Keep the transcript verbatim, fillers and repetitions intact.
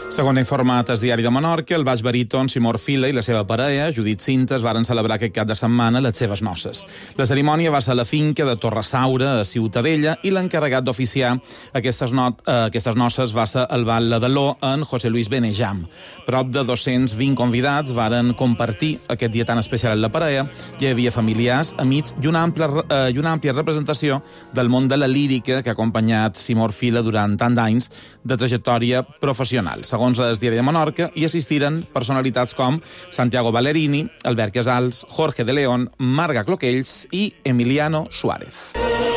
Segons ha informat el Diari de Menorca, el baix baríton Simó Orfila i la seva parella, Judit Cintas, varen celebrar aquest cap de setmana les seves noces. La cerimònia va ser a la finca de Torresaura, a Ciutadella, i l'encarregat d'oficiar aquestes, not, eh, aquestes noces va ser el Val Ladaló en José Luis Benejam. Prop de dos-cents vint convidats varen compartir aquest dia tan especial en la parella. Hi havia familiars, amics i una àmplia, eh, i una àmplia representació del món de la lírica que ha acompanyat Simó Orfila durant tant d'anys de trajectòria professional. Segons el Diari de Menorca, hi assistiren personalitats com Santiago Ballerini, Albert Casals, Jorge de León, Marga Cloquells i Emiliano Suárez.